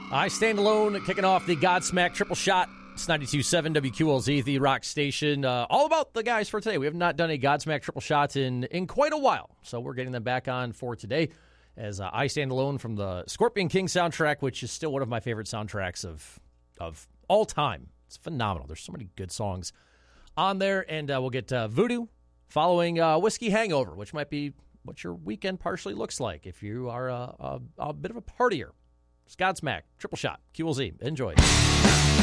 I Stand Alone, kicking off the Godsmack Triple Shot. It's 92.7 WQLZ, the rock station. All about the guys for today. We have not done a Godsmack Triple Shot in quite a while, so we're getting them back on for today as I Stand Alone from the Scorpion King soundtrack, which is still one of my favorite soundtracks of all time. It's phenomenal. There's so many good songs on there, and we'll get Voodoo following Whiskey Hangover, which might be what your weekend partially looks like if you are a bit of a partier. It's Godsmack Triple Shot, QLZ. Enjoy.